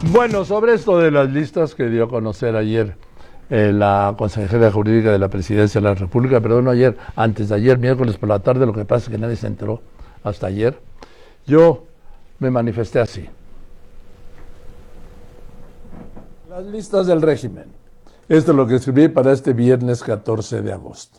Bueno, sobre esto de las listas que dio a conocer ayer la consejera jurídica de la Presidencia de la República, perdón, ayer, antes de ayer, miércoles por la tarde, lo que pasa es que nadie se enteró hasta ayer, yo me manifesté así. Las listas del régimen. Esto es lo que escribí para este viernes 14 de agosto.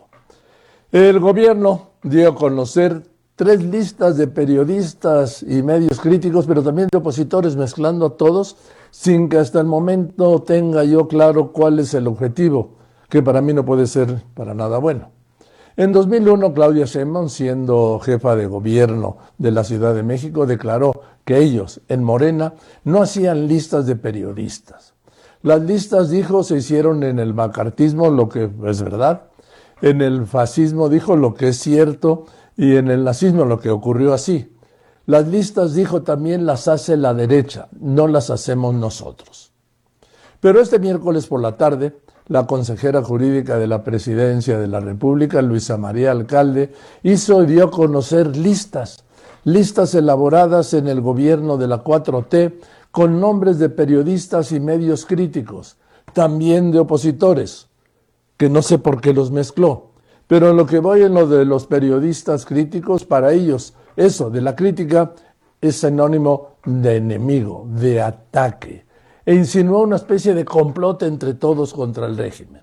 El gobierno dio a conocer 3 listas de periodistas y medios críticos, pero también de opositores, mezclando a todos, sin que hasta el momento tenga yo claro cuál es el objetivo, que para mí no puede ser para nada bueno. En 2001, Claudia Sheinbaum, siendo jefa de gobierno de la Ciudad de México, declaró que ellos, en Morena, no hacían listas de periodistas. Las listas, dijo, se hicieron en el macartismo, lo que es verdad, en el fascismo, dijo, lo que es cierto, y en el nazismo, lo que ocurrió así. Las listas, dijo, también las hace la derecha, no las hacemos nosotros. Pero este miércoles por la tarde, la consejera jurídica de la Presidencia de la República, Luisa María Alcalde, dio a conocer listas elaboradas en el gobierno de la 4T, con nombres de periodistas y medios críticos, también de opositores, que no sé por qué los mezcló. Pero en lo que voy en lo de los periodistas críticos, para ellos eso de la crítica es sinónimo de enemigo, de ataque, e insinuó una especie de complot entre todos contra el régimen.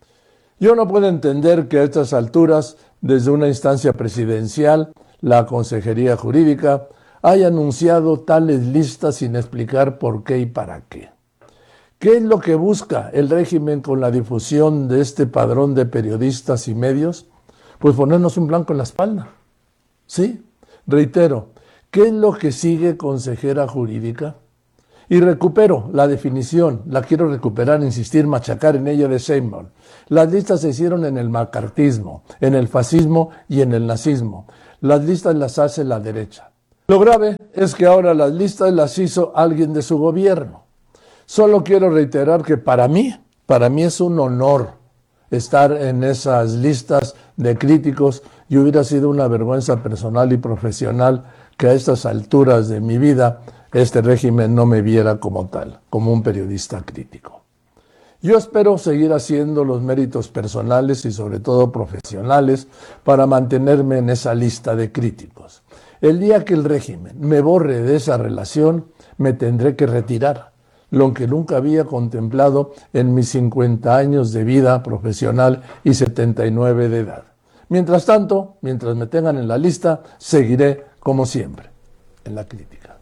Yo no puedo entender que a estas alturas, desde una instancia presidencial, la Consejería Jurídica haya anunciado tales listas sin explicar por qué y para qué. ¿Qué es lo que busca el régimen con la difusión de este padrón de periodistas y medios? Pues ponernos un blanco en la espalda. ¿Sí? Reitero, ¿qué es lo que sigue, consejera jurídica? Y recupero la definición, la quiero recuperar, insistir, machacar en ella de Sheinbaum. Las listas se hicieron en el macartismo, en el fascismo y en el nazismo. Las listas las hace la derecha. Lo grave es que ahora las listas las hizo alguien de su gobierno. Solo quiero reiterar que para mí es un honor estar en esas listas de críticos y hubiera sido una vergüenza personal y profesional que a estas alturas de mi vida este régimen no me viera como tal, como un periodista crítico. Yo espero seguir haciendo los méritos personales y sobre todo profesionales para mantenerme en esa lista de críticos. El día que el régimen me borre de esa relación, me tendré que retirar, lo que nunca había contemplado en mis 50 años de vida profesional y 79 de edad. Mientras tanto, mientras me tengan en la lista, seguiré, como siempre, en la crítica.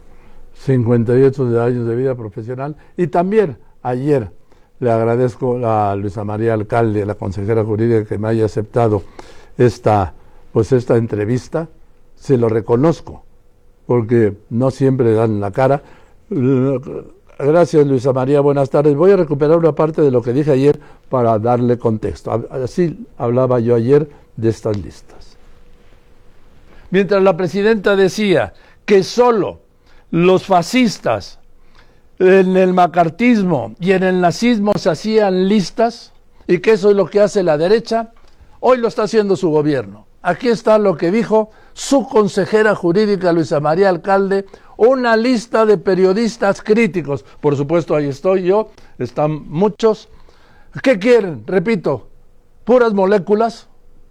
58 años de vida profesional. Y también ayer le agradezco a Luisa María Alcalde, la consejera jurídica, que me haya aceptado esta entrevista. Se lo reconozco, porque no siempre dan la cara. Gracias, Luisa María, buenas tardes. Voy a recuperar una parte de lo que dije ayer para darle contexto. Así hablaba yo ayer de estas listas. Mientras la presidenta decía que solo los fascistas en el macartismo y en el nazismo se hacían listas y que eso es lo que hace la derecha, hoy lo está haciendo su gobierno. Aquí está lo que dijo su consejera jurídica, Luisa María Alcalde, una lista de periodistas críticos. Por supuesto, ahí estoy yo, están muchos. ¿Qué quieren? Repito, puras moléculas.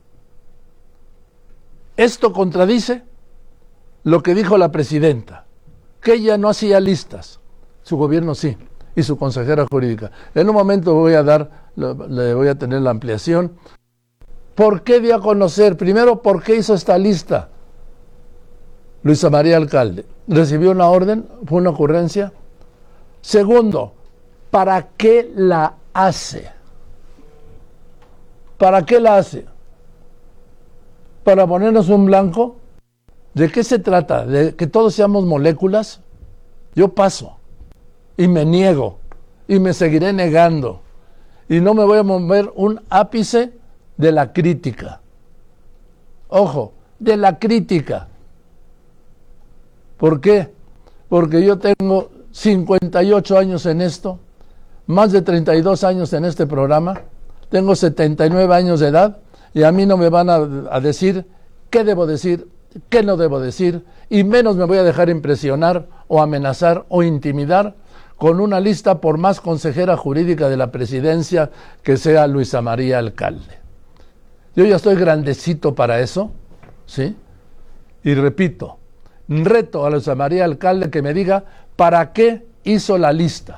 Esto contradice lo que dijo la presidenta, que ella no hacía listas, su gobierno sí, y su consejera jurídica. En un momento le voy a tener la ampliación. ¿Por qué dio a conocer? Primero, ¿por qué hizo esta lista? Luisa María Alcalde, ¿recibió una orden? ¿Fue una ocurrencia? Segundo, ¿para qué la hace? ¿Para qué la hace? ¿Para ponernos un blanco? ¿De qué se trata? ¿De que todos seamos moléculas? Yo paso y me niego y me seguiré negando y no me voy a mover un ápice de la crítica. Ojo, de la crítica. ¿Por qué? Porque yo tengo 58 años en esto, más de 32 años en este programa, tengo 79 años de edad y a mí no me van a decir qué debo decir, qué no debo decir, y menos me voy a dejar impresionar o amenazar o intimidar con una lista por más consejera jurídica de la presidencia que sea Luisa María Alcalde. Yo ya estoy grandecito para eso, ¿sí? Y repito, reto a Luisa María Alcalde que me diga para qué hizo la lista.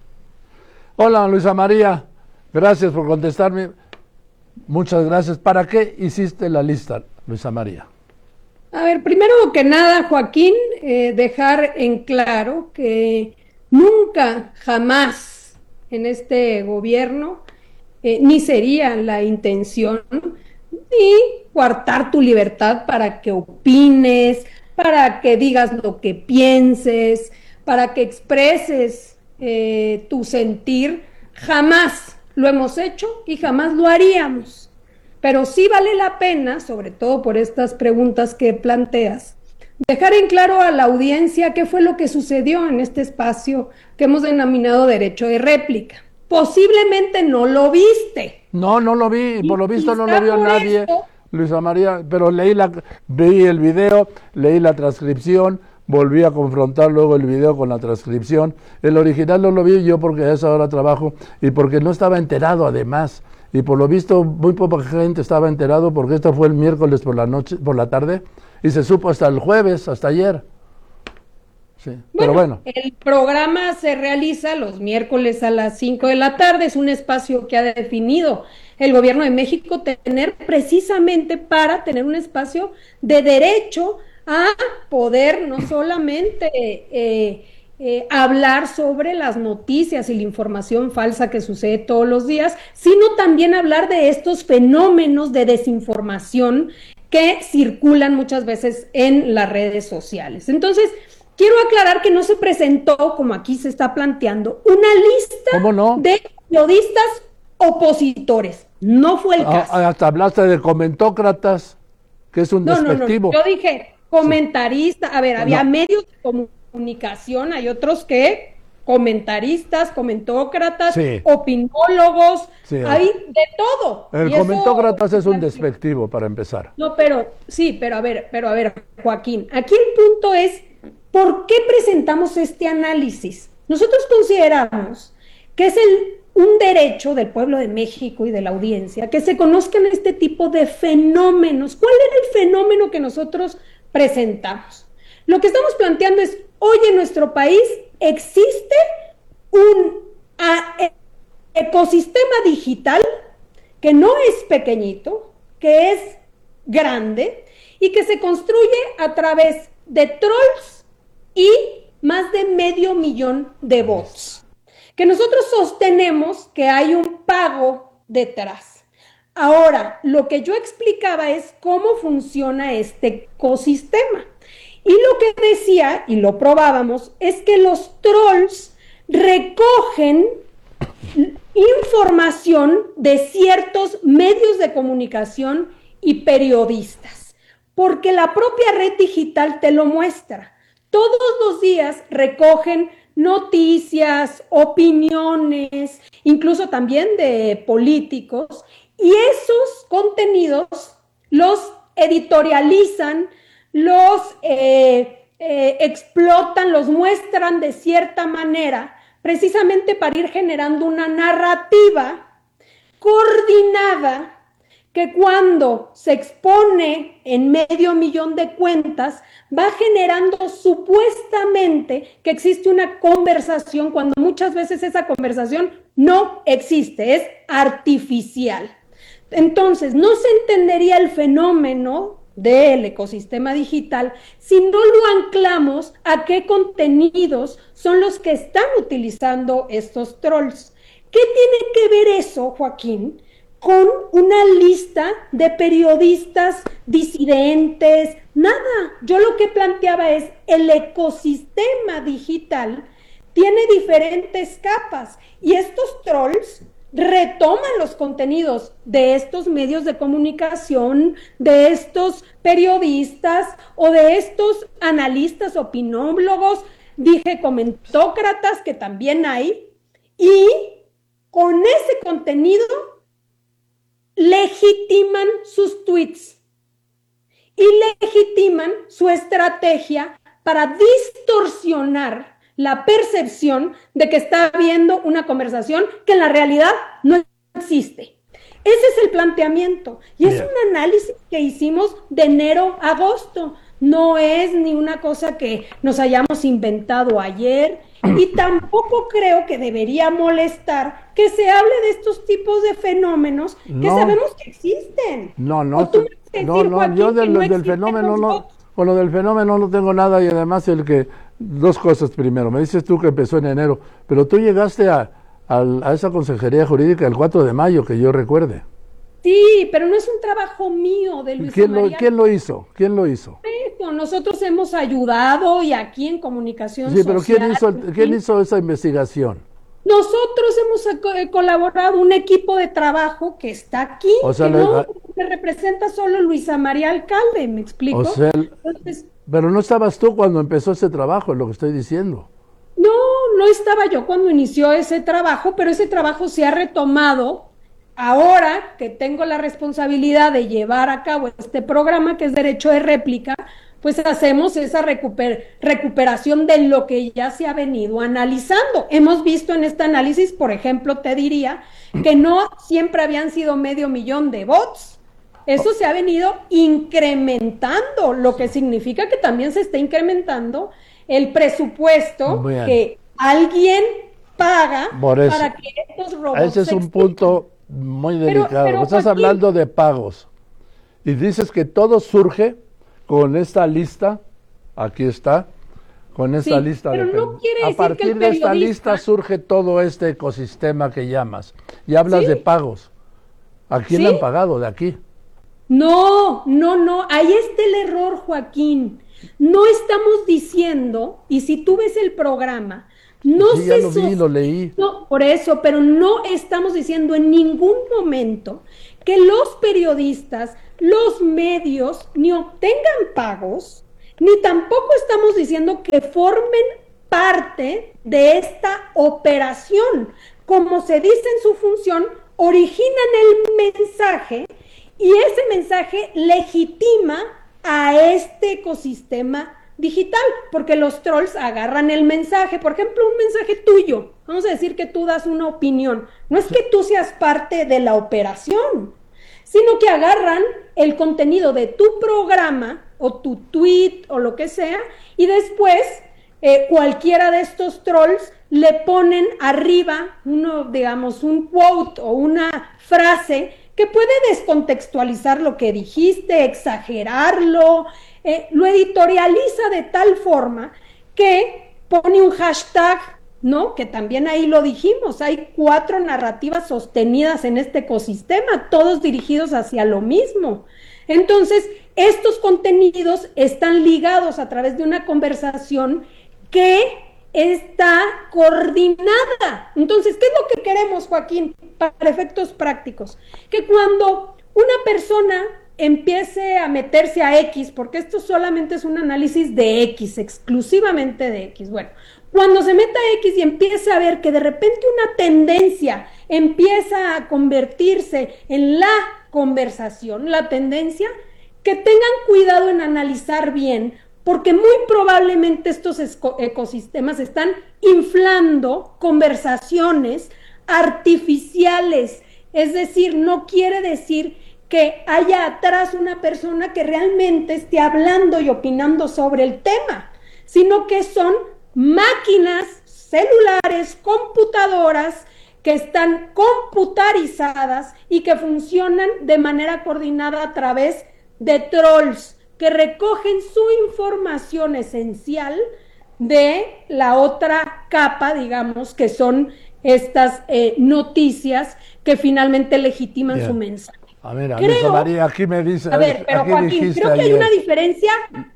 Hola, Luisa María, gracias por contestarme. Muchas gracias. ¿Para qué hiciste la lista, Luisa María? A ver, primero que nada, Joaquín, dejar en claro que nunca, jamás en este gobierno, ni sería la intención, ni coartar tu libertad para que opines, para que digas lo que pienses, para que expreses tu sentir. Jamás lo hemos hecho y jamás lo haríamos. Pero sí vale la pena, sobre todo por estas preguntas que planteas, dejar en claro a la audiencia qué fue lo que sucedió en este espacio que hemos denominado derecho de réplica. Posiblemente no lo viste. No lo vi, por lo visto no lo vio nadie, Luisa María, pero vi el video, leí la transcripción, volví a confrontar luego el video con la transcripción. El original no lo vi yo porque a esa hora trabajo y porque no estaba enterado además. Y por lo visto muy poca gente estaba enterado porque esto fue el miércoles por la tarde y se supo hasta el jueves, hasta ayer. Sí, pero bueno. El programa se realiza los miércoles a las 5 de la tarde, es un espacio que ha definido el gobierno de México tener precisamente para tener un espacio de derecho a poder no solamente hablar sobre las noticias y la información falsa que sucede todos los días, sino también hablar de estos fenómenos de desinformación que circulan muchas veces en las redes sociales. Entonces, quiero aclarar que no se presentó, como aquí se está planteando, una lista de periodistas opositores. No fue el caso. Hasta hablaste de comentócratas, que es un despectivo. No. Yo dije comentarista. A ver, había medios de comunicación, hay otros que comentaristas, comentócratas, opinólogos, hay de todo. El comentócratas es un despectivo para empezar. No, pero a ver, Joaquín, aquí el punto es ¿por qué presentamos este análisis? Nosotros consideramos que es un derecho del pueblo de México y de la audiencia que se conozcan este tipo de fenómenos. ¿Cuál era el fenómeno que nosotros presentamos? Lo que estamos planteando es, hoy en nuestro país existe un ecosistema digital que no es pequeñito, que es grande y que se construye a través de trolls y más de 500,000 de bots, que nosotros sostenemos que hay un pago detrás. Ahora, lo que yo explicaba es cómo funciona este ecosistema. Y lo que decía, y lo probábamos, es que los trolls recogen información de ciertos medios de comunicación y periodistas, porque la propia red digital te lo muestra. Todos los días recogen noticias, opiniones, incluso también de políticos, y esos contenidos los editorializan, los explotan, los muestran de cierta manera, precisamente para ir generando una narrativa coordinada que cuando se expone en 500,000 de cuentas va generando supuestamente que existe una conversación cuando muchas veces esa conversación no existe, es artificial. Entonces, no se entendería el fenómeno del ecosistema digital si no lo anclamos a qué contenidos son los que están utilizando estos trolls. ¿Qué tiene que ver eso, Joaquín, con una lista de periodistas disidentes? Nada. Yo lo que planteaba es el ecosistema digital tiene diferentes capas y estos trolls retoman los contenidos de estos medios de comunicación, de estos periodistas o de estos analistas, opinólogos, dije comentócratas que también hay, y con ese contenido legitiman sus tweets y legitiman su estrategia para distorsionar la percepción de que está habiendo una conversación que en la realidad no existe. Ese es el planteamiento y es un análisis que hicimos de enero a agosto. No es ni una cosa que nos hayamos inventado ayer y tampoco creo que debería molestar que se hable de estos tipos de fenómenos que sabemos que existen. No, yo del fenómeno no, con lo del fenómeno no tengo nada y además dos cosas primero, me dices tú que empezó en enero, pero tú llegaste a esa consejería jurídica el 4 de mayo, que yo recuerde. Sí, pero no es un trabajo mío de Luisa María. ¿Quién lo hizo? Nosotros hemos ayudado y aquí en Comunicación Social. Sí, pero ¿quién hizo esa investigación? Nosotros hemos colaborado, un equipo de trabajo que está aquí, que representa solo Luisa María Alcalde, ¿me explico? O sea, entonces, pero no estabas tú cuando empezó ese trabajo, es lo que estoy diciendo. No estaba yo cuando inició ese trabajo, pero ese trabajo se ha retomado ahora que tengo la responsabilidad de llevar a cabo este programa que es Derecho de Réplica. Pues hacemos esa recuperación de lo que ya se ha venido analizando. Hemos visto en este análisis, por ejemplo, te diría que no siempre habían sido 500,000 de bots. Eso se ha venido incrementando, lo que significa que también se está incrementando el presupuesto que alguien paga para que estos robots... Ese es un punto muy delicado. Pero estás hablando de pagos y dices que todo surge con esta lista, aquí está, con esta lista pero no quiere decir a partir de esta lista surge todo este ecosistema que llamas y hablas de pagos. ¿A quién le han pagado de aquí? No, ahí está el error, Joaquín. No estamos diciendo, y si tú ves el programa, ya lo leí. No, por eso, pero no estamos diciendo en ningún momento que los periodistas, los medios, ni obtengan pagos, ni tampoco estamos diciendo que formen parte de esta operación. Como se dice en su función, originan el mensaje y ese mensaje legitima a este ecosistema digital, porque los trolls agarran el mensaje, por ejemplo, un mensaje tuyo, vamos a decir que tú das una opinión, no es que tú seas parte de la operación, sino que agarran el contenido de tu programa o tu tweet o lo que sea y después cualquiera de estos trolls le ponen arriba un quote o una frase que puede descontextualizar lo que dijiste, exagerarlo, lo editorializa de tal forma que pone un hashtag, ¿no? Que también ahí lo dijimos, hay 4 narrativas sostenidas en este ecosistema, todos dirigidos hacia lo mismo. Entonces, estos contenidos están ligados a través de una conversación que está coordinada. Entonces, ¿qué es lo que queremos, Joaquín, para efectos prácticos? Que cuando una persona empiece a meterse a X, porque esto solamente es un análisis de X, exclusivamente de X. Bueno, cuando se meta a X y empiece a ver que de repente una tendencia empieza a convertirse en la conversación, la tendencia, que tengan cuidado en analizar bien, porque muy probablemente estos ecosistemas están inflando conversaciones artificiales, es decir, no quiere decir que haya atrás una persona que realmente esté hablando y opinando sobre el tema, sino que son máquinas, celulares, computadoras que están computarizadas y que funcionan de manera coordinada a través de trolls que recogen su información esencial de la otra capa, digamos, que son estas noticias que finalmente legitiman su mensaje. A ver, Luisa María, aquí me dice... A ver, pero Joaquín, creo que hay una diferencia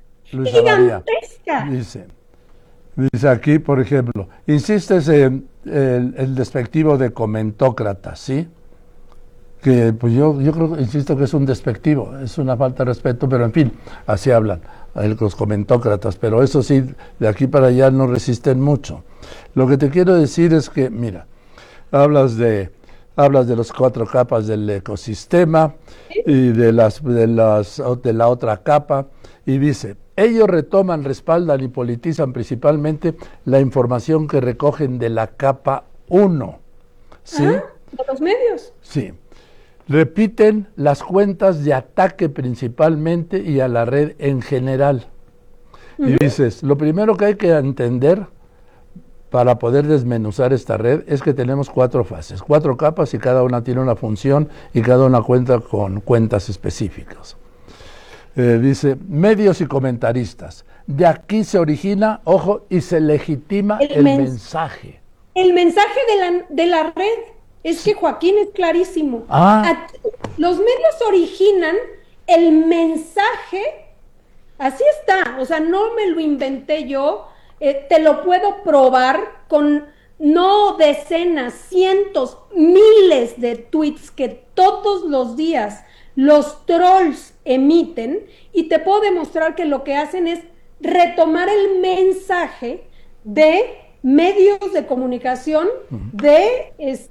gigantesca. Dice aquí, por ejemplo, insistes en el despectivo de comentócrata, ¿sí? Que pues yo creo, insisto que es un despectivo, es una falta de respeto, pero en fin, así hablan los comentócratas, pero eso sí, de aquí para allá no resisten mucho. Lo que te quiero decir es que, mira, hablas de las 4 capas del ecosistema y de la otra capa, y dice, ellos retoman, respaldan y politizan principalmente la información que recogen de la capa 1. ¿Sí? De los medios. Sí. Repiten las cuentas de ataque principalmente y a la red en general. Y dices, lo primero que hay que entender para poder desmenuzar esta red es que tenemos 4 fases, 4 capas y cada una tiene una función y cada una cuenta con cuentas específicas. Dice, medios y comentaristas. De aquí se origina, ojo, y se legitima el mensaje. El mensaje de la red. Es que Joaquín es clarísimo. Los medios originan el mensaje, así está, o sea, no me lo inventé yo, te lo puedo probar con no decenas, cientos, miles de tweets que todos los días los trolls emiten, y te puedo demostrar que lo que hacen es retomar el mensaje de medios de comunicación, de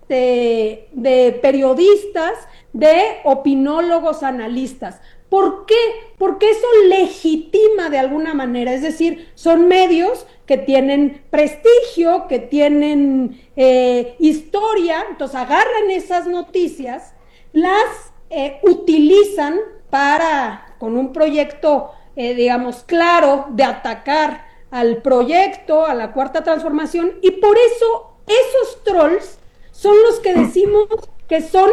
periodistas, de opinólogos, analistas. ¿Por qué? Porque eso legitima de alguna manera, es decir, son medios que tienen prestigio, que tienen historia, entonces agarran esas noticias, las utilizan con un proyecto, digamos, claro, de atacar al proyecto, a la Cuarta Transformación, y por eso esos trolls son los que decimos que son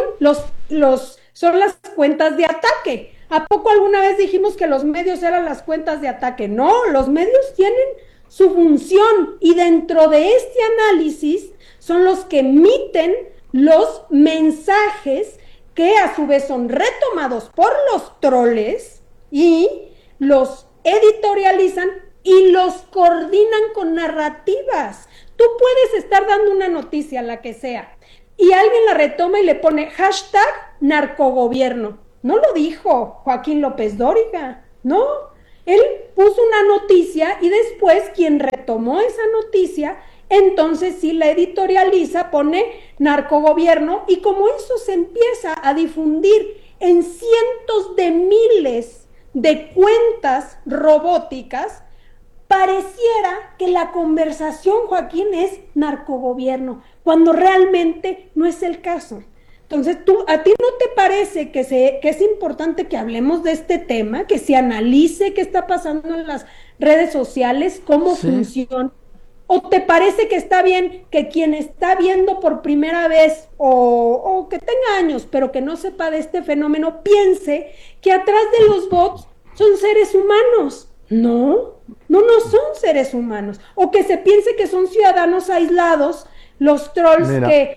son las cuentas de ataque. ¿A poco alguna vez dijimos que los medios eran las cuentas de ataque? No, los medios tienen su función, y dentro de este análisis son los que emiten los mensajes que a su vez son retomados por los troles y los editorializan y los coordinan con narrativas. Tú puedes estar dando una noticia, la que sea, y alguien la retoma y le pone hashtag narcogobierno. No lo dijo Joaquín López Dóriga, no. Él puso una noticia y después quien retomó esa noticia, entonces sí la editorializa, pone narcogobierno, y como eso se empieza a difundir en cientos de miles de cuentas robóticas, pareciera que la conversación, Joaquín, es narcogobierno, cuando realmente no es el caso. Entonces, ¿a ti no te parece que es importante que hablemos de este tema, que se analice qué está pasando en las redes sociales, cómo funciona? ¿O te parece que está bien que quien está viendo por primera vez o que tenga años, pero que no sepa de este fenómeno, piense que atrás de los bots son seres humanos? No son seres humanos. O que se piense que son ciudadanos aislados, los trolls. Mira, que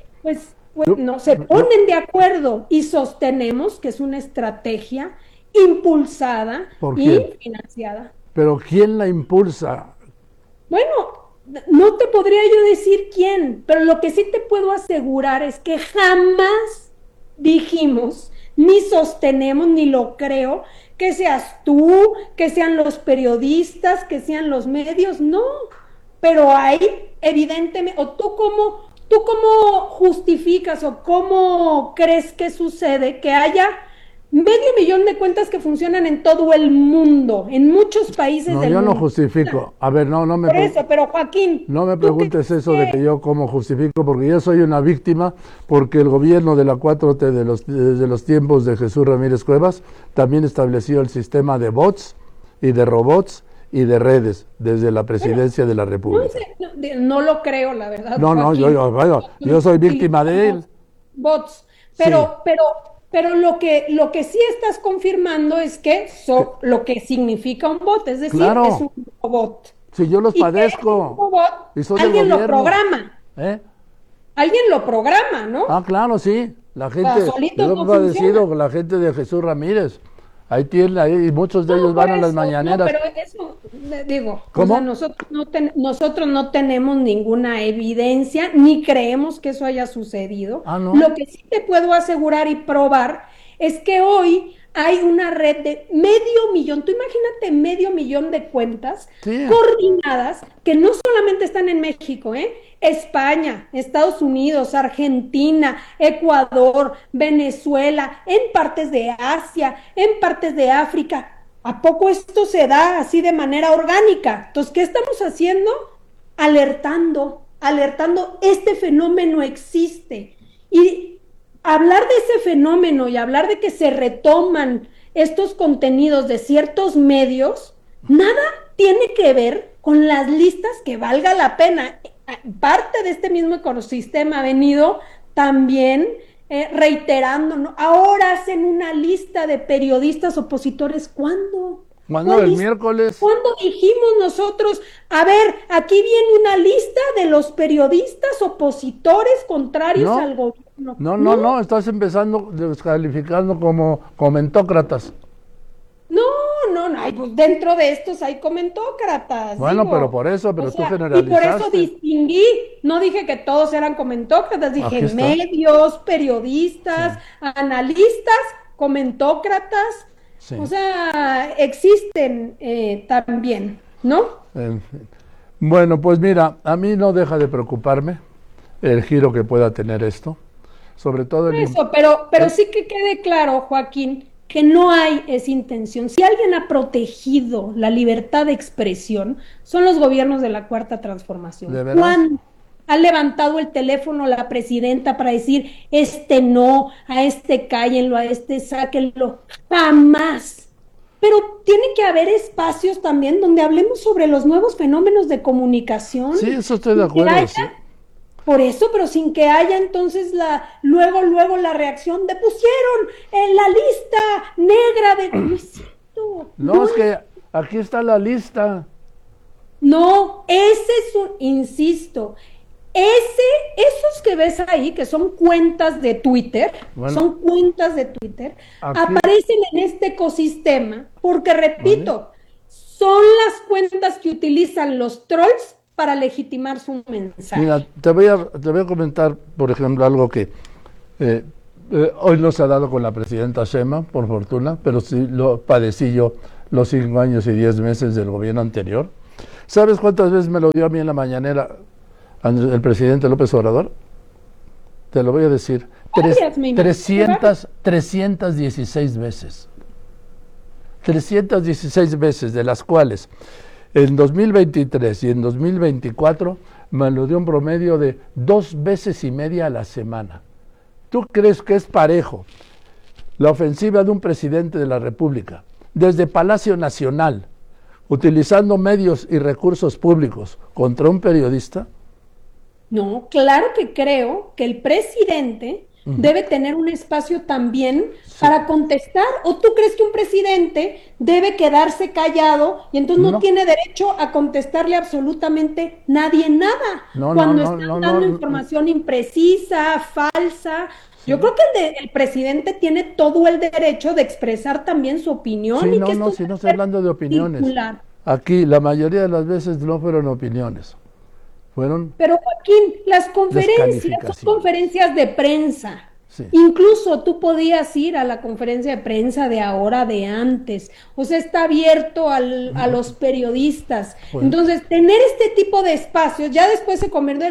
no se ponen de acuerdo, y sostenemos que es una estrategia impulsada y financiada. ¿Pero quién la impulsa? Bueno, no te podría yo decir quién, pero lo que sí te puedo asegurar es que jamás dijimos, ni sostenemos, ni lo creo, que seas tú, que sean los periodistas, que sean los medios, no. Pero hay, evidentemente, o ¿tú cómo justificas o cómo crees que sucede que haya 500,000 de cuentas que funcionan en todo el mundo, en muchos países del mundo? No, yo no justifico. A ver, no me... Por eso, pero Joaquín... No me preguntes eso de que yo cómo justifico, porque yo soy una víctima, porque el gobierno de la 4T desde los tiempos de Jesús Ramírez Cuevas también estableció el sistema de bots y de robots y de redes desde la presidencia de la República. No lo creo, la verdad. No, yo soy víctima de él. Bots, pero lo que sí estás confirmando es que lo que significa un bot, es decir, claro, es un robot. Si yo los padezco. Robot, y soy alguien del lo programa. Alguien lo programa, ¿no? Claro, sí. La gente, yo lo he padecido con la gente de Jesús Ramírez. Ahí y muchos de ellos van a las mañaneras. No, pero eso, digo, ¿cómo? O sea, nosotros no tenemos ninguna evidencia, ni creemos que eso haya sucedido. ¿No? Lo que sí te puedo asegurar y probar es que hoy hay una red de 500,000, tú imagínate 500,000 de cuentas coordinadas, que no solamente están en México, España, Estados Unidos, Argentina, Ecuador, Venezuela, en partes de Asia, en partes de África, ¿A poco esto se da así de manera orgánica? Entonces, ¿qué estamos haciendo? Alertando, este fenómeno existe. Y hablar de ese fenómeno y hablar de que se retoman estos contenidos de ciertos medios, nada tiene que ver con las listas que valga la pena. Parte de este mismo ecosistema ha venido también reiterando, ¿no? Ahora hacen una lista de periodistas opositores. ¿Cuándo? ¿Cuándo? El miércoles. ¿Cuándo dijimos nosotros, a ver, aquí viene una lista de los periodistas opositores contrarios al gobierno? No, estás empezando descalificando como comentócratas. No, ay, pues dentro de estos hay comentócratas. Bueno, digo. pero por eso, pero O tú sea, generalizaste. y por eso distinguí, no dije que todos eran comentócratas, dije medios, periodistas, analistas, comentócratas. Sí. O sea, existen también, ¿no? En fin. Bueno, pues mira, a mí no deja de preocuparme el giro que pueda tener esto, sobre todo Eso, pero sí que quede claro, Joaquín, que no hay esa intención. Si alguien ha protegido la libertad de expresión, son los gobiernos de la Cuarta Transformación. ¿De veras? ¿Cuándo ha levantado el teléfono la presidenta para decir, no, a este cállenlo, a este sáquenlo? Jamás. Pero tiene que haber espacios también donde hablemos sobre los nuevos fenómenos de comunicación. Sí, eso estoy de acuerdo. Sí. Por eso, pero sin que haya entonces luego la reacción de pusieron la lista negra de... No es cierto. No, es que aquí está la lista. No, ese es insisto, esos que ves ahí, que son cuentas de Twitter, aparecen en este ecosistema, porque repito, son las cuentas que utilizan los trolls para legitimar su mensaje. Mira, te voy a comentar, por ejemplo, algo que hoy no se ha dado con la presidenta Sheinbaum, por fortuna, pero sí lo padecí yo los 5 años y 10 meses del gobierno anterior. ¿Sabes cuántas veces me lo dio a mí en la mañanera el presidente López Obrador? Te lo voy a decir. 316 veces. 316 veces, de las cuales en 2023 y en 2024 me lo dio un promedio de 2 veces y media a la semana. ¿Tú crees que es parejo la ofensiva de un presidente de la República desde Palacio Nacional, utilizando medios y recursos públicos contra un periodista? No, claro que creo que el presidente debe tener un espacio también para contestar. ¿O tú crees que un presidente debe quedarse callado y entonces no tiene derecho a contestarle absolutamente nadie nada? Cuando están dando información imprecisa, falsa. Sí. Yo creo que el presidente tiene todo el derecho de expresar también su opinión. Sí, no estoy hablando de opiniones. Circular. Aquí la mayoría de las veces no fueron opiniones. Pero Joaquín, las conferencias son conferencias de prensa. Sí. Incluso tú podías ir a la conferencia de prensa de ahora, de antes. O sea, está abierto a los periodistas. Bueno. Entonces, tener este tipo de espacios, ya después se convierte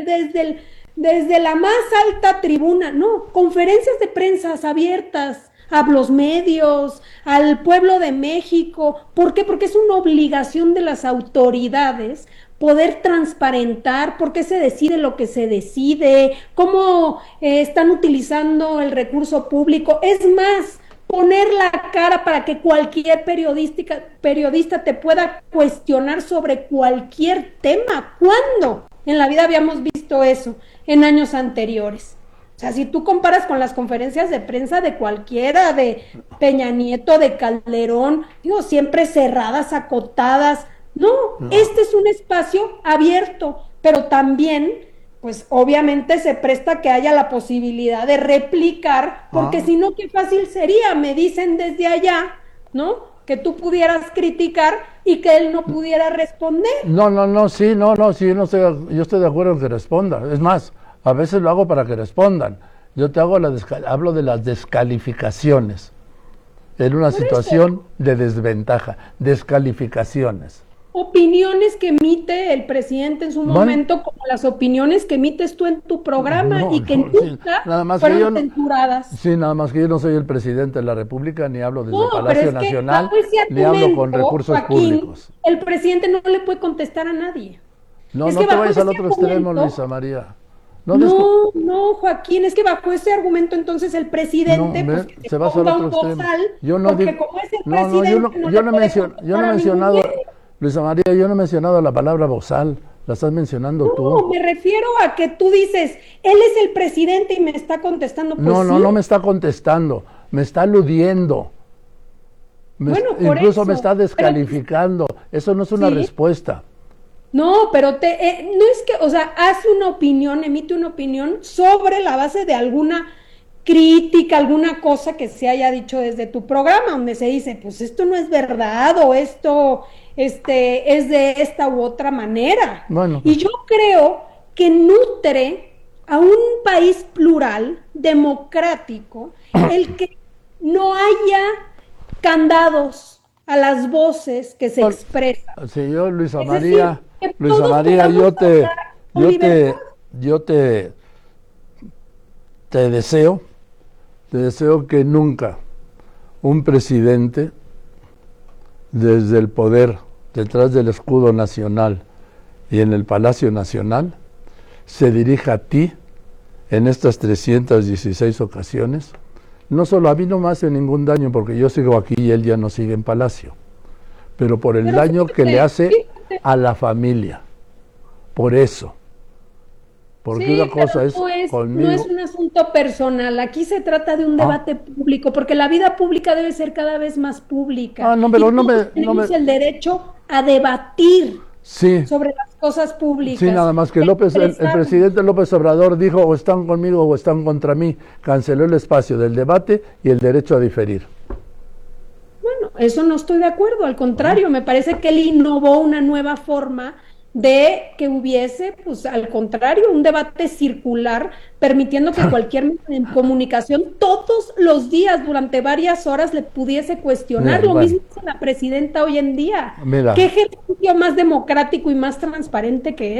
desde la más alta tribuna, no, conferencias de prensa abiertas a los medios, al pueblo de México. ¿Por qué? Porque es una obligación de las autoridades poder transparentar por qué se decide lo que se decide, cómo están utilizando el recurso público. Es más, poner la cara para que cualquier periodista te pueda cuestionar sobre cualquier tema. ¿Cuándo en la vida habíamos visto eso en años anteriores? O sea, si tú comparas con las conferencias de prensa de cualquiera, de Peña Nieto, de Calderón, digo, siempre cerradas, acotadas. No, este es un espacio abierto, pero también, pues obviamente se presta que haya la posibilidad de replicar, porque si no, qué fácil sería, me dicen desde allá, ¿no? Que tú pudieras criticar y que él no pudiera responder. Yo estoy de acuerdo en que responda. Es más, a veces lo hago para que respondan. Yo te hablo de las descalificaciones en una situación de desventaja, descalificaciones. opiniones que emite el presidente en su Bueno. momento, como las opiniones que emites tú en tu programa No, y que no, sí, nunca nada más que fueron yo no- censuradas. Sí, nada más que yo no soy el presidente de la República, ni hablo desde No, pero Palacio es que Nacional, bajo ese ni hablo con argumento, recursos Joaquín, públicos. el presidente no le puede contestar a nadie. No, Es no que te bajo vayas al ese otro extremo, argumento- Luisa María. No, discu- No, Joaquín, es que bajo ese argumento entonces el presidente No, pues, ve, que se va al ponga otro un extremo. bozal, Yo no porque digo, como es el no, no, presidente, yo no le he puede mencionado, contestar a ningún medio. Luisa María, yo no he mencionado la palabra bozal, la estás mencionando No, tú. me refiero a que tú dices, él es el presidente y me está contestando. Pues No sí. me está contestando, me está aludiendo. Bueno, por Incluso eso, me está descalificando. Eso no es una Sí. respuesta. No, pero no es que, o sea, hace una opinión, emite una opinión sobre la base de alguna crítica, alguna cosa que se haya dicho desde tu programa, donde se dice, pues esto no es verdad o esto es de esta u otra manera. Bueno. Y yo creo que nutre a un país plural, democrático, el que no haya candados a las voces que se Bueno, expresan. Sí, yo, Luisa Es María, decir, que Luisa todos María, podamos hablar con libertad. yo te deseo que nunca un presidente desde el poder, detrás del escudo nacional y en el Palacio Nacional, se dirija a ti en estas 316 ocasiones. No solo a mí no me hace ningún daño porque yo sigo aquí y él ya no sigue en Palacio, pero por el Pero daño que le hace fíjate. a la familia. Por eso. Porque Sí, una cosa pero es no conmigo. es un asunto personal, aquí se trata de un debate público, porque la vida pública debe ser cada vez más pública. Ah, no, pero y no todos me- tenemos el derecho a debatir Sí, sobre las cosas públicas. sí, nada más que de el expresar. presidente López Obrador dijo o están conmigo o están contra mí. Canceló el espacio del debate y el derecho a diferir. Bueno, eso no estoy de acuerdo, al contrario, me parece que él innovó una nueva forma de que hubiese, pues al contrario, un debate circular, permitiendo que cualquier medio de comunicación todos los días, durante varias horas, le pudiese cuestionar. Mira, Lo bueno. mismo hace la presidenta hoy en día. Mira. ¿Qué ejercicio más democrático y más transparente que